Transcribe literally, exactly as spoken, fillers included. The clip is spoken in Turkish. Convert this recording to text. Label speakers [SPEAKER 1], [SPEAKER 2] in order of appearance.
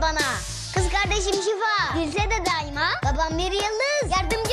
[SPEAKER 1] bana. Kız kardeşim Şifa. Gülse de daima. Babam bir yıldız. Yardımcı